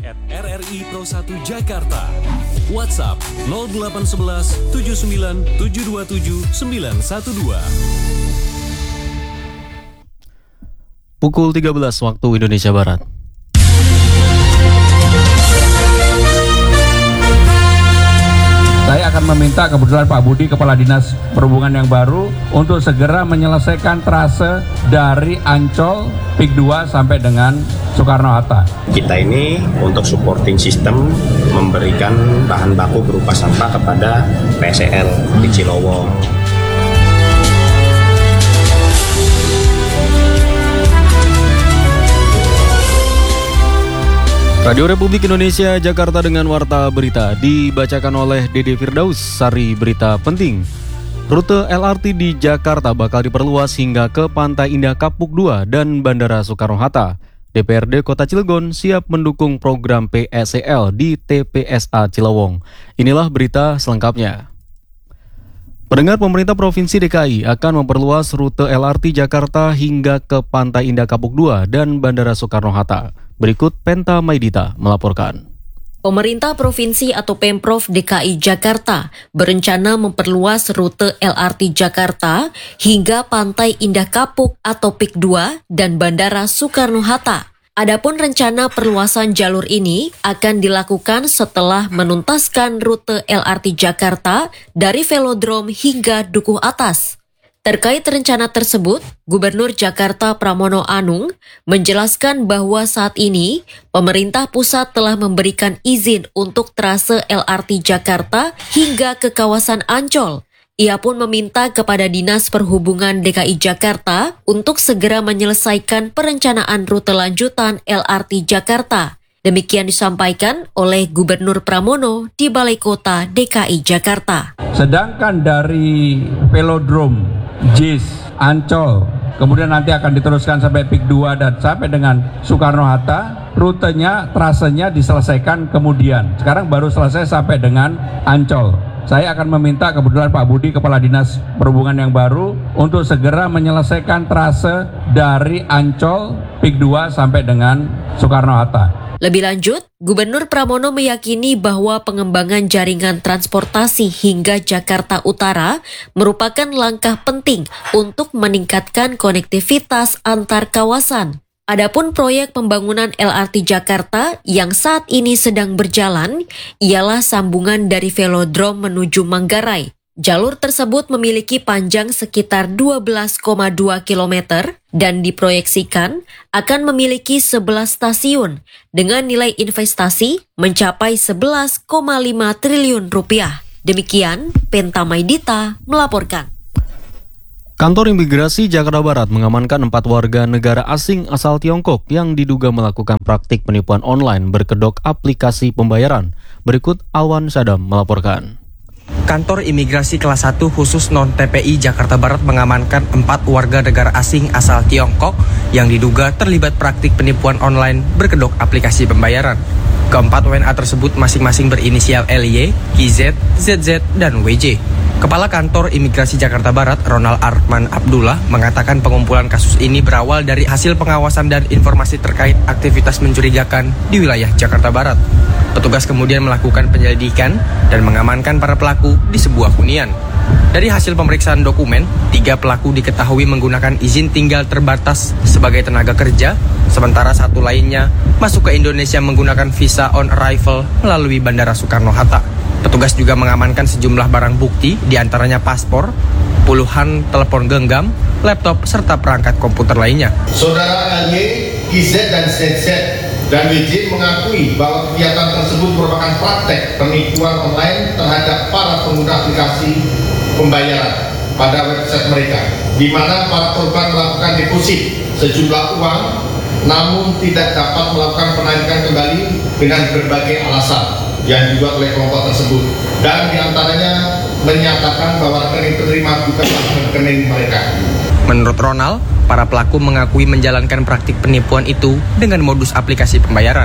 RRI Pro 1 Jakarta. WhatsApp 0811 79 727 912. Pukul 13 waktu Indonesia Barat. Saya akan meminta kebetulan Pak Budi, Kepala Dinas Perhubungan yang baru, untuk segera menyelesaikan trase dari Ancol PIK 2 sampai dengan Soekarno-Hatta. Kita ini untuk supporting system memberikan bahan baku berupa sampah kepada PSL di Cilowong. Radio Republik Indonesia Jakarta dengan Warta Berita dibacakan oleh Dede Firdaus. Sari berita penting. Rute LRT di Jakarta bakal diperluas hingga ke Pantai Indah Kapuk 2 dan Bandara Soekarno-Hatta. DPRD Kota Cilegon siap mendukung program PSEL di TPSA Cilowong. Inilah berita selengkapnya. Pendengar, pemerintah Provinsi DKI akan memperluas rute LRT Jakarta hingga ke Pantai Indah Kapuk 2 dan Bandara Soekarno-Hatta. Berikut Penta Maidita melaporkan. Pemerintah Provinsi atau Pemprov DKI Jakarta berencana memperluas rute LRT Jakarta hingga Pantai Indah Kapuk atau PIK 2 dan Bandara Soekarno-Hatta. Adapun rencana perluasan jalur ini akan dilakukan setelah menuntaskan rute LRT Jakarta dari Velodrome hingga Dukuh Atas. Terkait rencana tersebut, Gubernur Jakarta Pramono Anung menjelaskan bahwa saat ini pemerintah pusat telah memberikan izin untuk trase LRT Jakarta hingga ke kawasan Ancol. Ia pun meminta kepada Dinas Perhubungan DKI Jakarta untuk segera menyelesaikan perencanaan rute lanjutan LRT Jakarta. Demikian disampaikan oleh Gubernur Pramono di Balai Kota DKI Jakarta. Sedangkan dari Velodrome, JIS, Ancol, kemudian nanti akan diteruskan sampai PIK 2 dan sampai dengan Soekarno-Hatta, rutenya, trasenya diselesaikan kemudian. Sekarang baru selesai sampai dengan Ancol. Saya akan meminta kebetulan Pak Budi, Kepala Dinas Perhubungan yang baru, untuk segera menyelesaikan trase dari Ancol PIK 2 sampai dengan Soekarno-Hatta. Lebih lanjut, Gubernur Pramono meyakini bahwa pengembangan jaringan transportasi hingga Jakarta Utara merupakan langkah penting untuk meningkatkan konektivitas antar kawasan. Adapun proyek pembangunan LRT Jakarta yang saat ini sedang berjalan ialah sambungan dari Velodrome menuju Manggarai. Jalur tersebut memiliki panjang sekitar 12,2 km dan diproyeksikan akan memiliki 11 stasiun dengan nilai investasi mencapai 11,5 triliun rupiah. Demikian, Penta Maidita melaporkan. Kantor Imigrasi Jakarta Barat mengamankan 4 warga negara asing asal Tiongkok yang diduga melakukan praktik penipuan online berkedok aplikasi pembayaran. Berikut Alwan Sadam melaporkan. Kantor Imigrasi Kelas 1 khusus non-TPI Jakarta Barat mengamankan 4 warga negara asing asal Tiongkok yang diduga terlibat praktik penipuan online berkedok aplikasi pembayaran. Keempat WNA tersebut masing-masing berinisial LY, KZ, ZZ, dan WJ. Kepala Kantor Imigrasi Jakarta Barat, Ronald Arman Abdullah, mengatakan pengumpulan kasus ini berawal dari hasil pengawasan dan informasi terkait aktivitas mencurigakan di wilayah Jakarta Barat. Petugas kemudian melakukan penyelidikan dan mengamankan para pelaku di sebuah hunian. Dari hasil pemeriksaan dokumen, 3 pelaku diketahui menggunakan izin tinggal terbatas sebagai tenaga kerja, sementara 1 lainnya masuk ke Indonesia menggunakan visa on arrival melalui Bandara Soekarno-Hatta. Petugas juga mengamankan sejumlah barang bukti, diantaranya paspor, puluhan telepon genggam, laptop, serta perangkat komputer lainnya. Saudara LY, KZ, dan ZZ dan WJ mengakui bahwa kegiatan tersebut merupakan praktek penipuan online terhadap para pengguna aplikasi pembayaran pada website mereka, di mana para korban melakukan deposit sejumlah uang, namun tidak dapat melakukan penarikan kembali dengan berbagai alasan yang dibuat oleh kelompok tersebut, dan diantaranya menyatakan bahwa rekening penerima bukan rekening mereka. Menurut Ronald, para pelaku mengakui menjalankan praktik penipuan itu dengan modus aplikasi pembayaran.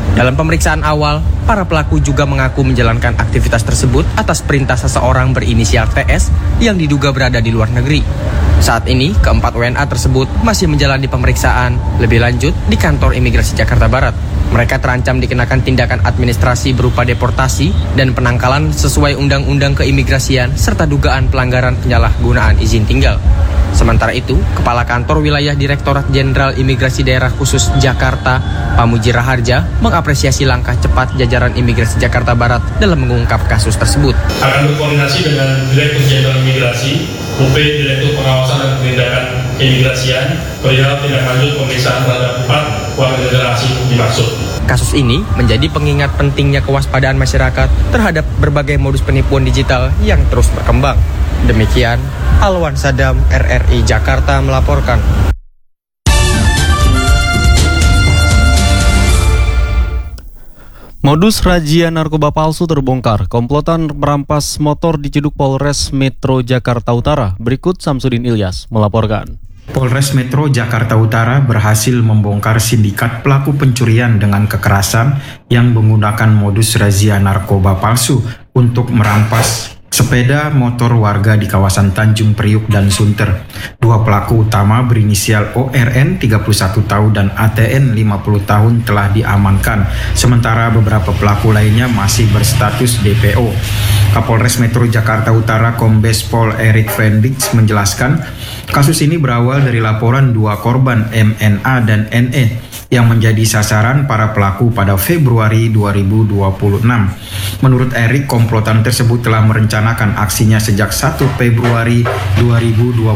Dalam pemeriksaan awal, para pelaku juga mengaku menjalankan aktivitas tersebut atas perintah seseorang berinisial TS yang diduga berada di luar negeri. Saat ini, keempat WNA tersebut masih menjalani pemeriksaan lebih lanjut di kantor imigrasi Jakarta Barat. Mereka terancam dikenakan tindakan administrasi berupa deportasi dan penangkalan sesuai Undang-Undang Keimigrasian serta dugaan pelanggaran penyalahgunaan izin tinggal. Sementara itu, Kepala Kantor Wilayah Direktorat Jenderal Imigrasi Daerah Khusus Jakarta, Pamuji Raharja, mengapresiasi langkah cepat jajaran imigrasi Jakarta Barat dalam mengungkap kasus tersebut. Akan berkoordinasi dengan Direktur Jenderal Imigrasi, UP Direktur Pengawasan dan Penindakan Keimigrasian, perihal tindak lanjut pemeriksaan terhadap 4 warga negara asing dimaksud. Kasus ini menjadi pengingat pentingnya kewaspadaan masyarakat terhadap berbagai modus penipuan digital yang terus berkembang. Demikian, Alwan Sadam, RRI Jakarta melaporkan. Modus razia narkoba palsu terbongkar. Komplotan merampas motor diciduk Polres Metro Jakarta Utara. Berikut Samsudin Ilyas melaporkan. Polres Metro Jakarta Utara berhasil membongkar sindikat pelaku pencurian dengan kekerasan yang menggunakan modus razia narkoba palsu untuk merampas sepeda motor warga di kawasan Tanjung Priuk dan Sunter. Dua pelaku utama berinisial ORN 31 tahun dan ATN 50 tahun telah diamankan, sementara beberapa pelaku lainnya masih berstatus DPO. Kapolres Metro Jakarta Utara Kombes Pol Erik Vendix menjelaskan, kasus ini berawal dari laporan dua korban MNA dan NE yang menjadi sasaran para pelaku pada Februari 2026. Menurut Erik, komplotan tersebut telah merencanakan aksinya sejak 1 Februari 2026.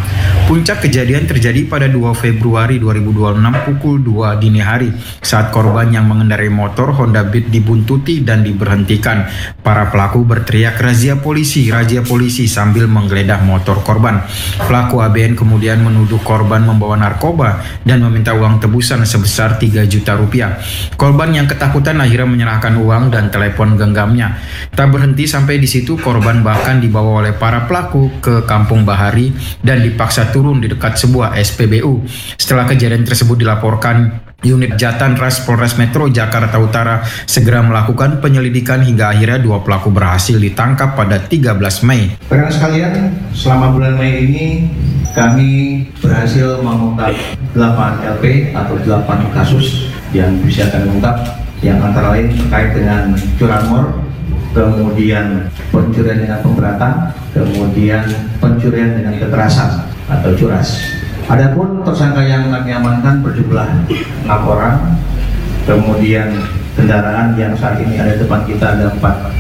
Puncak kejadian terjadi pada 2 Februari 2026 pukul 2 dini hari saat korban yang mengendarai motor Honda Beat dibuntuti dan diberhentikan. Para pelaku berteriak razia polisi sambil menggeledah motor korban. Pelaku ABN kemudian menuduh korban membawa narkoba dan meminta uang tebusan sebesar 3 juta rupiah. Korban yang ketakutan akhirnya menyerahkan uang dan telepon genggamnya. Tak berhenti sampai di situ, korban bahkan dibawa oleh para pelaku ke Kampung Bahari dan dipaksa turun di dekat sebuah SPBU. Setelah kejadian tersebut dilaporkan, Unit Jatanras Polres Metro Jakarta Utara segera melakukan penyelidikan hingga akhirnya dua pelaku berhasil ditangkap pada 13 Mei. Rekan sekalian, selama bulan Mei ini kami berhasil mengungkap 8 LP atau 8 kasus yang bisa kami ungkap, yang antara lain terkait dengan curanmor, kemudian pencurian dengan pemberatan, kemudian pencurian dengan kekerasan atau curas. Adapun tersangka yang kami amankan berjumlah 6 orang, kemudian kendaraan yang saat ini ada di depan kita ada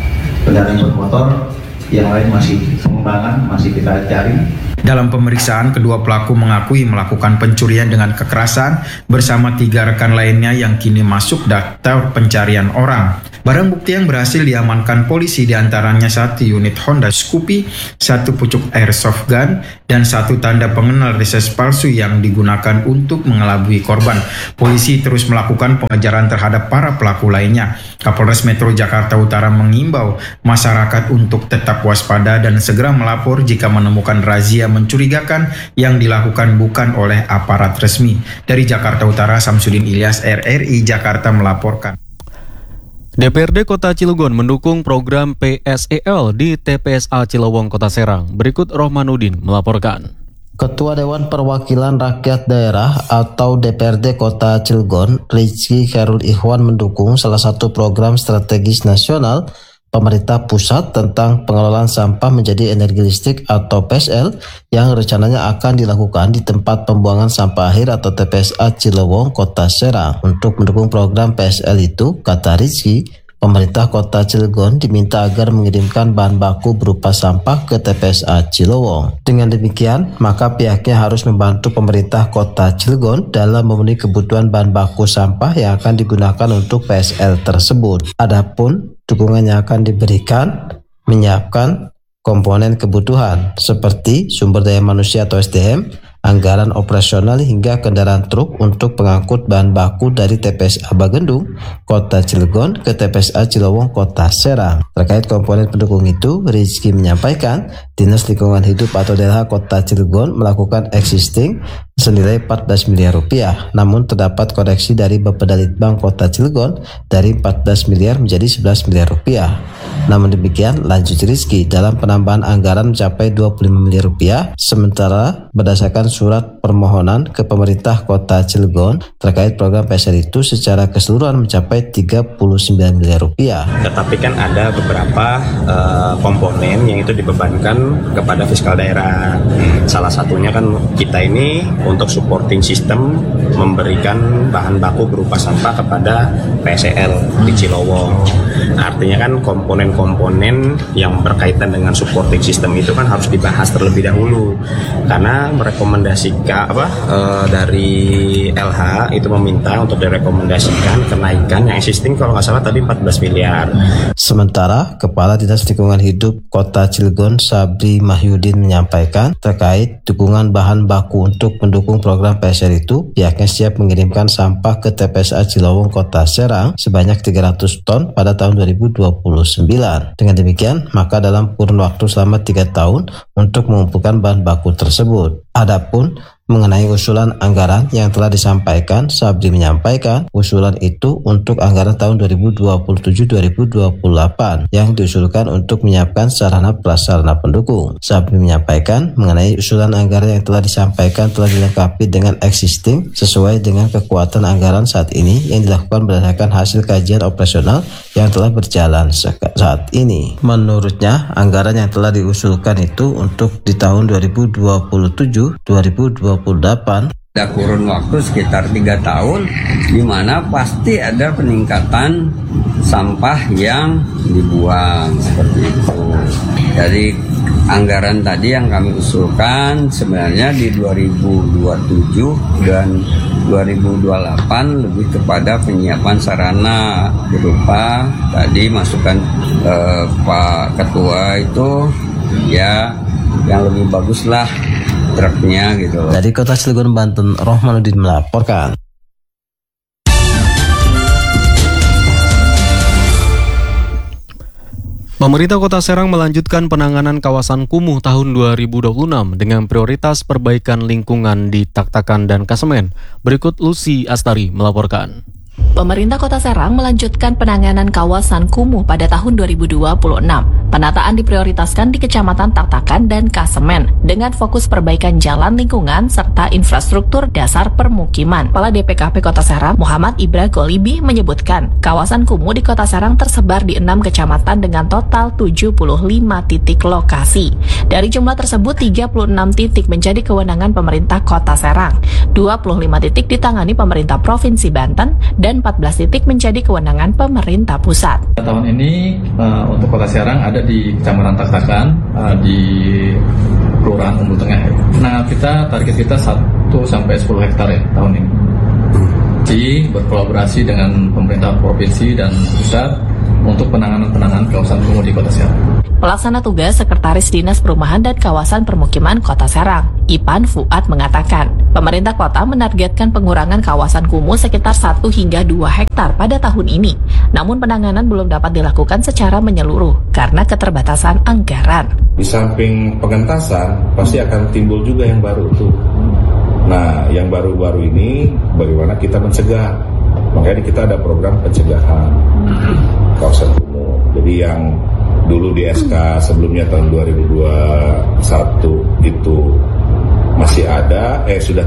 4 kendaraan bermotor, yang lain masih pengembangan, masih kita cari. Dalam pemeriksaan, kedua pelaku mengakui melakukan pencurian dengan kekerasan bersama 3 rekan lainnya yang kini masuk daftar pencarian orang. Barang bukti yang berhasil diamankan polisi diantaranya 1 unit Honda Scoopy, 1 pucuk airsoft gun, dan 1 tanda pengenal reses palsu yang digunakan untuk mengelabui korban. Polisi terus melakukan pengejaran terhadap para pelaku lainnya. Kapolres Metro Jakarta Utara mengimbau masyarakat untuk tetap waspada dan segera melapor jika menemukan razia mencurigakan yang dilakukan bukan oleh aparat resmi. Dari Jakarta Utara, Samsudin Ilyas, RRI Jakarta melaporkan. DPRD Kota Cilegon mendukung program PSEL di TPSA Cilewong Kota Serang. Berikut Rohmanuddin melaporkan. Ketua Dewan Perwakilan Rakyat Daerah atau DPRD Kota Cilegon, Rizky Khairul Ikhwan mendukung salah satu program strategis nasional pemerintah pusat tentang pengelolaan sampah menjadi energi listrik atau PSL yang rencananya akan dilakukan di tempat pembuangan sampah akhir atau TPSA Cilewong Kota Serang. Untuk mendukung program PSL itu, kata Rizky, pemerintah Kota Cilegon diminta agar mengirimkan bahan baku berupa sampah ke TPSA Cilewong. Dengan demikian, maka pihaknya harus membantu pemerintah Kota Cilegon dalam memenuhi kebutuhan bahan baku sampah yang akan digunakan untuk PSL tersebut. Adapun dukungannya akan diberikan menyiapkan komponen kebutuhan seperti sumber daya manusia atau SDM, anggaran operasional hingga kendaraan truk untuk pengangkut bahan baku dari TPSA Bagendung, Kota Cilegon ke TPSA Cilewong, Kota Serang. Terkait komponen pendukung itu, Rizky menyampaikan Dinas Lingkungan Hidup atau DLH Kota Cilegon melakukan existing senilai 14 miliar rupiah. Namun terdapat koreksi dari Bapedalitbang Kota Cilegon dari 14 miliar menjadi 11 miliar rupiah. Namun demikian, lanjut Rizky, dalam penambahan anggaran mencapai 25 miliar rupiah, sementara berdasarkan surat permohonan ke pemerintah Kota Cilegon terkait program PSR itu secara keseluruhan mencapai 39 miliar rupiah. Tetapi kan ada beberapa komponen yang itu dibebankan kepada fiskal daerah. Salah satunya kan kita ini untuk supporting system memberikan bahan baku berupa sampah kepada PSL di Cilowong. Artinya kan komponen-komponen yang berkaitan dengan supporting system itu kan harus dibahas terlebih dahulu, karena merekomendasikan dari LH itu meminta untuk direkomendasikan kenaikan yang existing kalau nggak salah tadi 14 miliar. Sementara Kepala Dinas Lingkungan Hidup Kota Cilegon Sabri Mahyudin menyampaikan terkait dukungan bahan baku untuk mendukung program PSR itu, pihaknya siap mengirimkan sampah ke TPSA Cilowong Kota Serang sebanyak 300 ton pada tahun 2029. Dengan demikian, maka dalam kurun waktu selama 3 tahun untuk mengumpulkan bahan baku tersebut. Adapun mengenai usulan anggaran yang telah disampaikan, Sabri menyampaikan usulan itu untuk anggaran tahun 2027-2028 yang diusulkan untuk menyiapkan sarana prasarana pendukung. Sabri menyampaikan mengenai usulan anggaran yang telah disampaikan telah dilengkapi dengan existing sesuai dengan kekuatan anggaran saat ini yang dilakukan berdasarkan hasil kajian operasional yang telah berjalan saat ini. Menurutnya, anggaran yang telah diusulkan itu untuk di tahun 2027-2028 ada kurun waktu sekitar 3 tahun di mana pasti ada peningkatan sampah yang dibuang seperti itu. Dari anggaran tadi yang kami usulkan sebenarnya di 2027 dan 2028 lebih kepada penyiapan sarana berupa tadi masukan Pak Ketua itu ya yang lebih bagus lah truknya gitu. Dari Kota Cilegon, Banten, Rohmanuddin melaporkan. Pemerintah Kota Serang melanjutkan penanganan kawasan kumuh tahun 2026 dengan prioritas perbaikan lingkungan di Tak-Takan dan Kasemen. Berikut Lucy Astari melaporkan. Pemerintah Kota Serang melanjutkan penanganan kawasan kumuh pada tahun 2026. Penataan diprioritaskan di Kecamatan Tak-Takan dan Kasemen dengan fokus perbaikan jalan lingkungan serta infrastruktur dasar permukiman. Kepala DPKP Kota Serang, Muhammad Ibra Golibi menyebutkan, kawasan kumuh di Kota Serang tersebar di 6 kecamatan dengan total 75 titik lokasi. Dari jumlah tersebut, 36 titik menjadi kewenangan pemerintah Kota Serang, 25 titik ditangani pemerintah Provinsi Banten, dan 14 titik menjadi kewenangan pemerintah pusat. Tahun ini untuk Kota Serang ada di Kecamatan Tak-Takan, di Kelurahan Umbul Tengah. Nah, target kita 1-10 hektar ya tahun ini. Jadi berkolaborasi dengan pemerintah provinsi dan pusat untuk penanganan kawasan kumuh di Kota Serang. Pelaksana tugas Sekretaris Dinas Perumahan dan Kawasan Permukiman Kota Serang, Ipan Fuad mengatakan, pemerintah kota menargetkan pengurangan kawasan kumuh sekitar 1 hingga 2 hektar pada tahun ini. Namun penanganan belum dapat dilakukan secara menyeluruh karena keterbatasan anggaran. Di samping pengentasan, pasti akan timbul juga yang baru tuh. Nah, yang baru-baru ini bagaimana kita mencegah? Makanya kita ada program pencegahan kawasan kumuh. Jadi yang dulu di SK sebelumnya tahun 2021 itu masih ada, sudah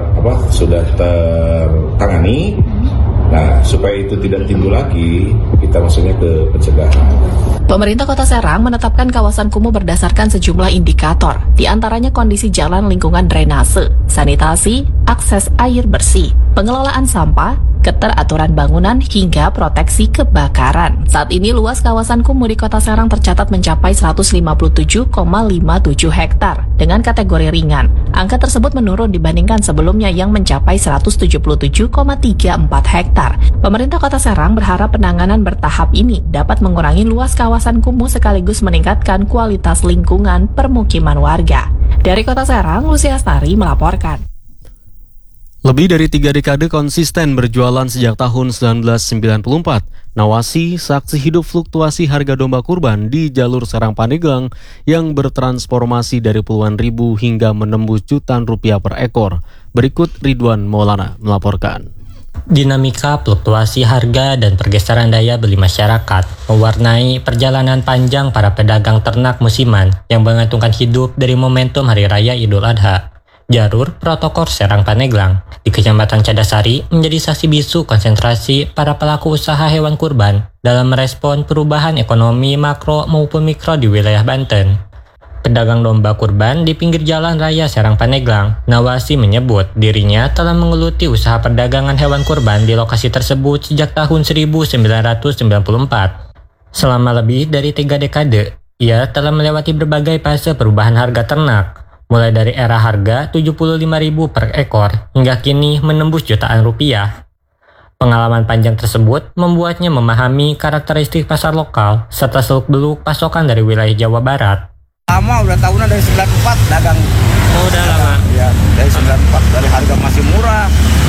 tertangani. Nah, supaya itu tidak timbul lagi, kita maksudnya ke pencegahan. Pemerintah Kota Serang menetapkan kawasan kumuh berdasarkan sejumlah indikator, di antaranya kondisi jalan lingkungan drainase, sanitasi, akses air bersih, pengelolaan sampah, keteraturan bangunan, hingga proteksi kebakaran. Saat ini luas kawasan kumuh di Kota Serang tercatat mencapai 157,57 hektar dengan kategori ringan. Angka tersebut menurun dibandingkan sebelumnya yang mencapai 177,34 hektar. Pemerintah Kota Serang berharap penanganan bertahap ini dapat mengurangi luas kawasan kumuh sekaligus meningkatkan kualitas lingkungan permukiman warga. Dari Kota Serang, Lucy Astari melaporkan. Lebih dari 3 dekade konsisten berjualan sejak tahun 1994, Nawasi saksi hidup fluktuasi harga domba kurban di jalur Serang Pandeglang yang bertransformasi dari puluhan ribu hingga menembus jutaan rupiah per ekor. Berikut Ridwan Maulana melaporkan. Dinamika fluktuasi harga dan pergeseran daya beli masyarakat mewarnai perjalanan panjang para pedagang ternak musiman yang menggantungkan hidup dari momentum Hari Raya Idul Adha. Jalur protokol Serang Pandeglang di Kecamatan Cadasari menjadi saksi bisu konsentrasi para pelaku usaha hewan kurban dalam merespon perubahan ekonomi makro maupun mikro di wilayah Banten. Pedagang domba kurban di pinggir jalan raya Serang Pandeglang, Nawasi menyebut dirinya telah menggeluti usaha perdagangan hewan kurban di lokasi tersebut sejak tahun 1994. Selama lebih dari 3 dekade, ia telah melewati berbagai fase perubahan harga ternak, mulai dari era harga 75.000 per ekor hingga kini menembus jutaan rupiah. Pengalaman panjang tersebut membuatnya memahami karakteristik pasar lokal serta seluk-beluk pasokan dari wilayah Jawa Barat. Lama, udah tahunan dari 94 dagang. Oh, udah lama? Ya, dari 94, dari harga masih murah.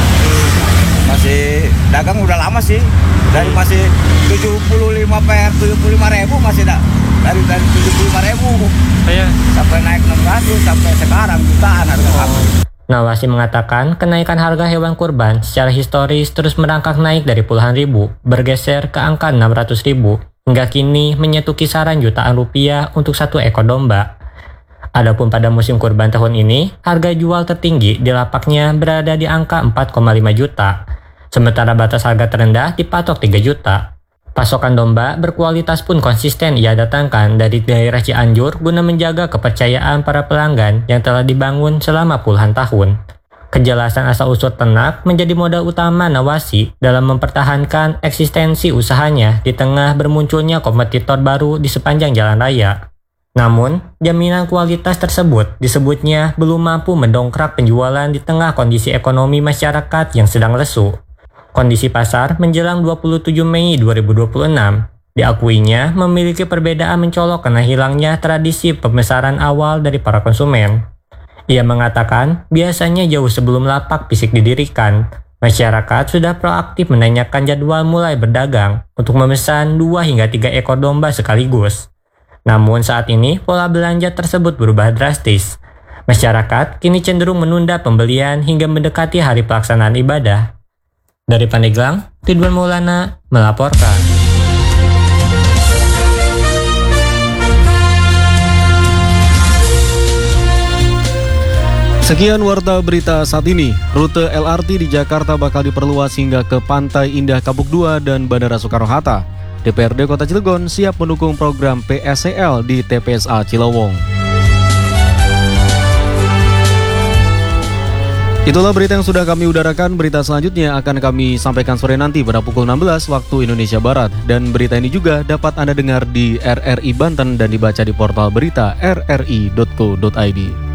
Masih dagang udah lama sih. Dari masih 75 per 75.000 masih dari 75.000 sampai naik 600 sampai sekarang jutaan harga sapi. Nawasi mengatakan kenaikan harga hewan kurban secara historis terus merangkak naik dari puluhan ribu, bergeser ke angka 600.000 hingga kini menyentuh kisaran jutaan rupiah untuk satu ekor domba. Adapun pada musim kurban tahun ini, harga jual tertinggi di lapaknya berada di angka 4,5 juta, sementara batas harga terendah dipatok 3 juta. Pasokan domba berkualitas pun konsisten ia datangkan dari daerah Cianjur guna menjaga kepercayaan para pelanggan yang telah dibangun selama puluhan tahun. Kejelasan asal-usul ternak menjadi modal utama Nawasi dalam mempertahankan eksistensi usahanya di tengah bermunculnya kompetitor baru di sepanjang jalan raya. Namun, jaminan kualitas tersebut disebutnya belum mampu mendongkrak penjualan di tengah kondisi ekonomi masyarakat yang sedang lesu. Kondisi pasar menjelang 27 Mei 2026 diakuinya memiliki perbedaan mencolok karena hilangnya tradisi pemesaran awal dari para konsumen. Ia mengatakan biasanya jauh sebelum lapak fisik didirikan, masyarakat sudah proaktif menanyakan jadwal mulai berdagang untuk memesan 2 hingga 3 ekor domba sekaligus. Namun saat ini pola belanja tersebut berubah drastis. Masyarakat kini cenderung menunda pembelian hingga mendekati hari pelaksanaan ibadah. Dari Pandeglang, Ridwan Maulana melaporkan. Sekian warta berita saat ini. Rute LRT di Jakarta bakal diperluas hingga ke Pantai Indah Kapuk 2 dan Bandara Soekarno-Hatta. DPRD Kota Cilegon siap mendukung program PSCL di TPSA Cilowong. Itulah berita yang sudah kami udarakan. Berita selanjutnya akan kami sampaikan sore nanti pada pukul 16 waktu Indonesia Barat. Dan berita ini juga dapat Anda dengar di RRI Banten dan dibaca di portal berita rri.co.id.